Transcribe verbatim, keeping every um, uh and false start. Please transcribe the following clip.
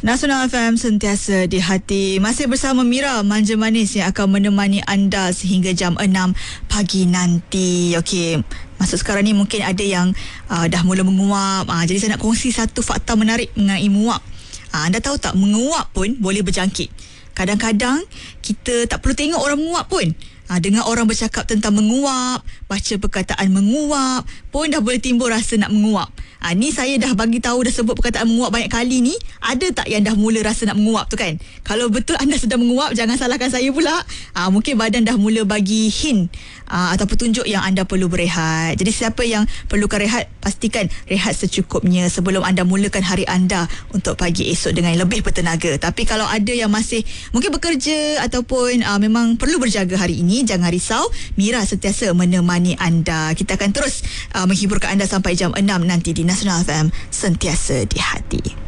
Nasional F M sentiasa di hati. Masih bersama Mira Manja Manis yang akan menemani anda sehingga jam enam pagi nanti. Okey, masuk sekarang ni mungkin ada yang uh, dah mula menguap. Uh, jadi saya nak kongsi satu fakta menarik mengenai menguap. Uh, anda tahu tak, menguap pun boleh berjangkit. Kadang-kadang kita tak perlu tengok orang menguap pun. Ha, dengar orang bercakap tentang menguap, baca perkataan menguap, pun dah boleh timbul rasa nak menguap. Ha, ni saya dah bagi tahu, dah sebut perkataan menguap banyak kali ni. Ada tak yang dah mula rasa nak menguap tu kan? Kalau betul anda sedang menguap, jangan salahkan saya pula. Ha, mungkin badan dah mula bagi hint ha, atau petunjuk yang anda perlu berehat. Jadi siapa yang perlukan rehat, pastikan rehat secukupnya sebelum anda mulakan hari anda untuk pagi esok dengan lebih bertenaga. Tapi kalau ada yang masih mungkin bekerja ataupun uh, memang perlu berjaga hari ini, jangan risau, Mira sentiasa menemani anda. Kita akan terus uh, menghiburkan anda sampai jam enam nanti di Nasional F M, sentiasa di hati.